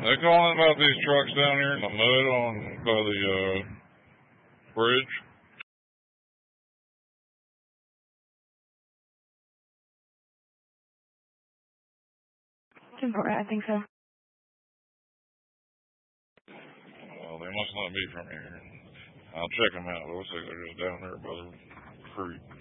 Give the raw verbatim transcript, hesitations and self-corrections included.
They calling about these trucks down here in the mud on by the uh, bridge. I think so. Well, they must not be from here. I'll check them out. Looks like they're just down there by the creek.